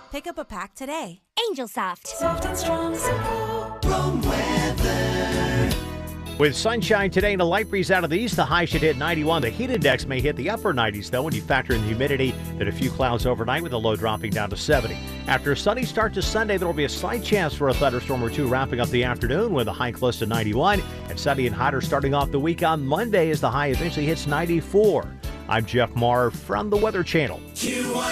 Pick up a pack today. Angel Soft. Soft and strong, simple, warm weather. With sunshine today and a light breeze out of the east, the high should hit 91. The heat index may hit the upper 90s, though, when you factor in the humidity and a few clouds overnight with the low dropping down to 70. After a sunny start to Sunday, there will be a slight chance for a thunderstorm or two wrapping up the afternoon with a high close to 91. And sunny and hotter starting off the week on Monday as the high eventually hits 94. I'm Jeff Marr from the Weather Channel.